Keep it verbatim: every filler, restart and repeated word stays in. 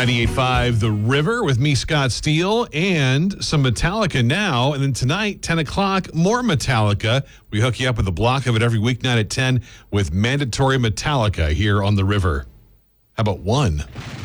ninety-eight point five The River with me, Scott Steele, and some Metallica now. And then tonight, ten o'clock, more Metallica. We hook you up with a block of it every weeknight at ten with mandatory Metallica here on The River. How about one?